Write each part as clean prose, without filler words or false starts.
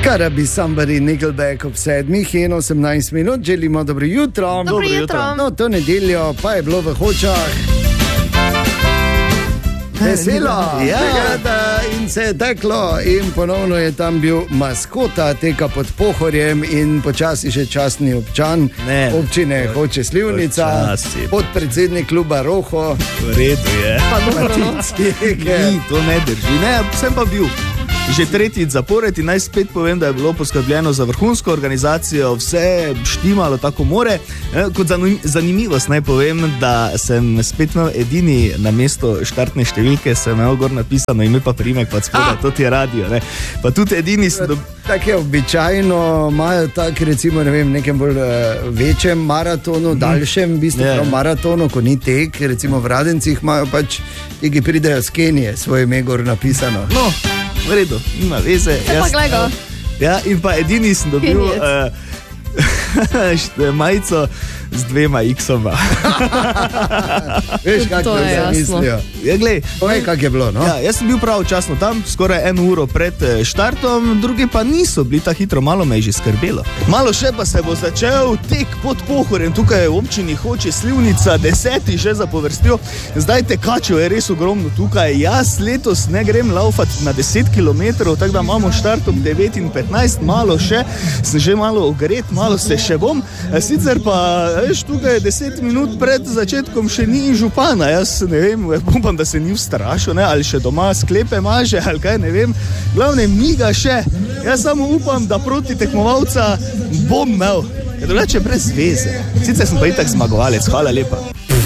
Karabi Somebody, Nickelback ob 7:18 minut. Želimo dobro jutro. Dobro jutro. No, to nedeljo pa je bilo v Hočah veselo, in se je teklo in ponovno je tam bil maskota teka pod Pohorjem in počasi še častni občan občine Hoče Slivnica, podpredsednik kluba Roho. V redu je. Ni, to ne drži. Ne, sem pa bil že tretjič zapored in naj spet povem, da je bilo poskrbljeno za vrhunsko organizacijo, vse štimalo tako more. Kot zanimivost naj povem, da sem spet imel edini na mesto štartne številke, sem imel gor napisano ime pa primek, pa spodaj, to ti je radio, ne. Pa tudi edini sem Tako je običajno, imajo tak recimo, ne vem, nekem bolj večjem maratonu, daljšem v bistvu maratonu, ko ni tek, recimo v Radencih imajo pač ti, ki pridejo z Kenije, svoje ime gor napisano. No, v redu, nima veze. Ja, in pa edini sem dobil majico z 2 X-oma. Veš, kako to zamislijo. Ja, glej, povej, kako je bilo, no? Ja, jaz sem bil pravočasno tam, skoraj 1 uro pred štartom, drugi pa niso bili ta hitro, malo me je že skrbelo. Malo še pa se bo začel tek pod Pohorjem, tukaj v občini Hoče Slivnica, 10. že zapovrstjo. Zdaj tekačev je res ogromno tukaj. Jaz letos ne grem laufati na 10 km, tako da imamo štart ob 9:15, malo še, sem že malo ogret, malo se še bom. Sicer pa, veš, tukaj 10 minut pred začetkom še ni župana, jaz ne vem, upam, da se ni ustrašil, ne, ali še doma sklepe maže, ali kaj, ne vem. Glavne, mi ga še, jaz samo upam, da proti tekmovalca bom imel, ker drugače brez veze. Sicer sem pa itak zmagovalec, hvala lepa.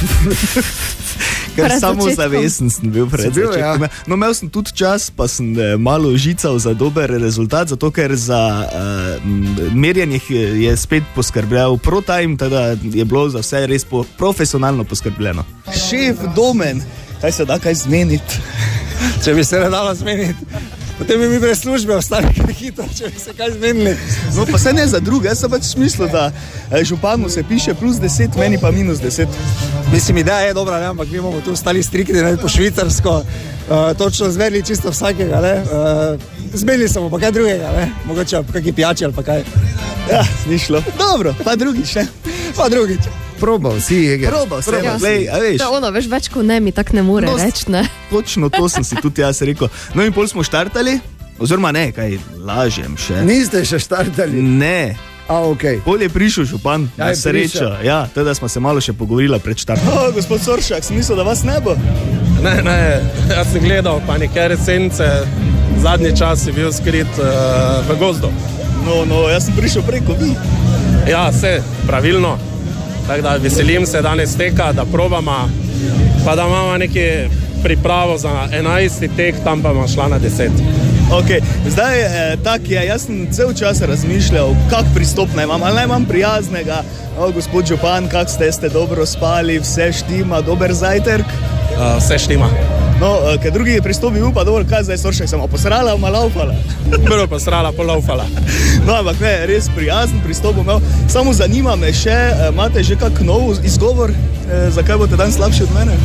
Ker samo zavesen sem bil pred začetkom. No, imel sem tudi čas, pa sem malo žical za dober rezultat, zato ker za merjenje je spet poskrbljal ProTime, teda je bilo za vse res profesionalno poskrbljeno. Šef Domen, kaj se da kaj zmeniti? Če bi se ne dalo zmeniti, potem bi mi brez službe ostali hitro, če bi se kaj zmenili. No, pa se ne za druge, jaz sem pač mislil, da županu se piše +10, meni pa -10. Mislim, ideja je dobra, ne? Ampak mi bomo tu ostali strikni, ne, po švicarsko, točno zmerili čisto vsakega, ne? Zmenili smo pa kaj drugega, ne? Mogoče pa kakaj pijači ali pa kaj. Ja, ni šlo. Dobro, pa drugič, ne? Pa drugič. Probal si, Jeger. Probal sem, glej, a veš. To je ono, veš, več ko ne, mi tak ne more reči, ne? Točno to sem si tudi jaz rekel. No in pol smo štartali, oziroma ne, kaj lažem še. Niste še štartali? Ne. Okay. Pol je prišel župan, na srečo. Ja, teda smo se malo še pogovorila pred štartom. Gospod Soršak, sem mislil, da vas ne bo. Ne, jaz sem gledal pa neke resence, zadnji čas je bil skrit v gozdu. No, jaz sem prišel preko vi. Ja, vse pravilno. Tako da veselim se danes teka, da probamo, pa da imamo neki pripravo za 11. tek, tam pa bomo šla na 10. Ok, zdaj tak je, jaz sem cel čas razmišljal, kak pristop naj imam, ali naj imam prijaznega, gospod župan, kak ste dobro spali, vse štima, dober zajtrk? Vse štima. No, ker drugi pristop bi bil pa dovolj, kaj zdaj Soršek, sem posrala, laufala? Prvo posrala, pol laufala. No, ampak ne, res prijazen pristop bom imel. Samo zanima me še, imate že kak nov izgovor, zakaj boste dan slabši od mene?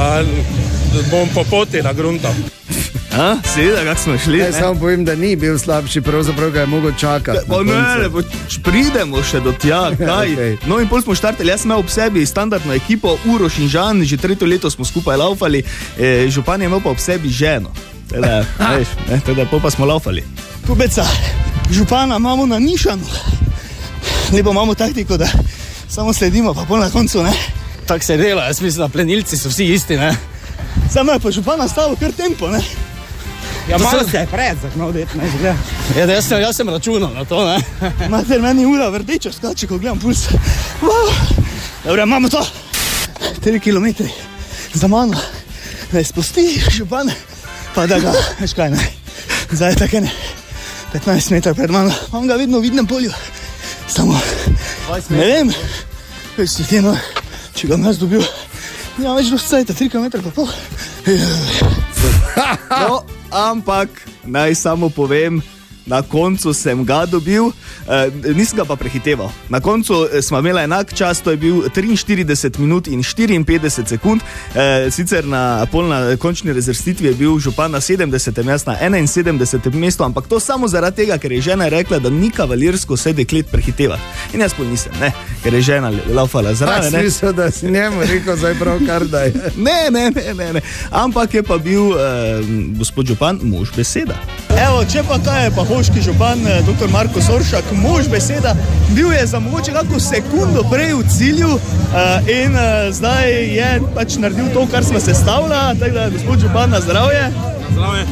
Bom po poti na grunto. Seveda, kak smo šli, ne? Samo povem, da ni bil slabši, pravzaprav ga je mogel čakati. Pridemo še do tja, kaj? Okay. No in pol smo štartali, jaz sem imel ob sebi standardno ekipo, Uroš in Žan, že 3. leto smo skupaj laufali, župan je imel pa ob sebi ženo. Teda, veš, teda pol pa smo laufali. Kubeca, župana imamo na nišanu. Lepo imamo taktiko, da samo sledimo, pa pol na koncu, ne? Tak se dela, jaz mislim, da plenilci so vsi isti, ne? Samo je pa župana stavil kar tempo, ne? Ja, malo se je predzak, no, det, ne, gleda. Ja, jaz sem računal na to, ne? Mater, meni ura vrdeča skače, ko gledam puls. Wow. Dobre, imamo to. 3 kilometri za mano, da je spusti župan, pa da ga, veš kaj, ne? Zdaj je tako, ne, 15 metrov pred mano, imam ga vedno v vidnem polju. Samo, ne vem, veš si ti, no, če ga nas dobil, ja, več do scajta, 3 km pa pol. No, ampak naj samo povem, na koncu sem ga dobil, nisem ga pa prehiteval. Na koncu smo imeli enak čas, to je bil 43 minut in 54 sekund, sicer na končni razvrstitvi je bil župan na 70. jaz na 71. mestu, ampak to samo zaradi tega, ker je žena rekla, da ni kavalirsko se deklet prehiteva. In jaz pol nisem, ne, ker je žena laufala zraven. Ne, smisel, da si njemu rekel, zdaj prav kar daj. Ne, ampak je pa bil gospod župan mož beseda. Evo, če pa kaj je pa hoški župan, dr. Marko Soršak, mož beseda, bil je za mogoče kako sekundo prej v cilju in zdaj je pač naredil to, kar smo se stavila, tako da gospod župan, na zdravje. Zdravje.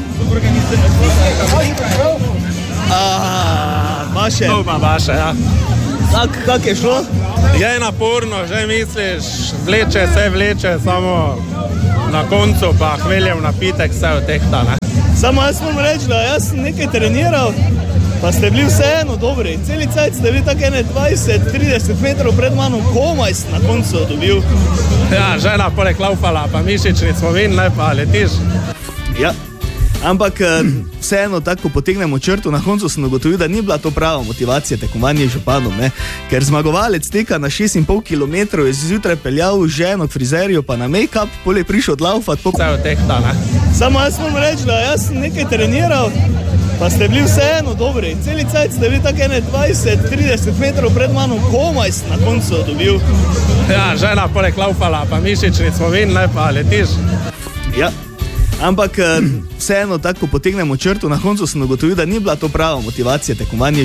Maše. To pa vaše, ja. Kak je šlo? Je naporno, že misliš, vleče, samo na koncu pa hveljev napitek se odtehta, ne. Samo jaz moram reči, da jaz sem nekaj treniral, pa ste bili vseeno dobri. Celi cajt ste bili tako 20-30 metrov pred mano, komaj na koncu dobil. Ja, žena poleg laufala, pa mišičnic smo videli, pa letiš. Ja. Ampak vseeno, tako ko potegnemo črto, na koncu sem ugotovil, da ni bila to prava motivacija tekmovanja županom, ne? Ker zmagovalec teka na 6,5 km je zjutraj peljal ženo k frizerju, pa na make-up, pol je prišel odlaufat. Se odtehta, ne. Samo jaz moram reči, da jaz sem nekaj treniral, pa ste bili vseeno dobri. Celi cajt ste bili tako 20-30 metrov pred mano, komaj na koncu dobil. Ja, žena poleg laufala, pa mišičnic smo videli, pa letiš. Ja. Ampak vseeno, tako ko potegnemo črto, na koncu sem ugotovil, da ni bila to prava motivacija tekmovanja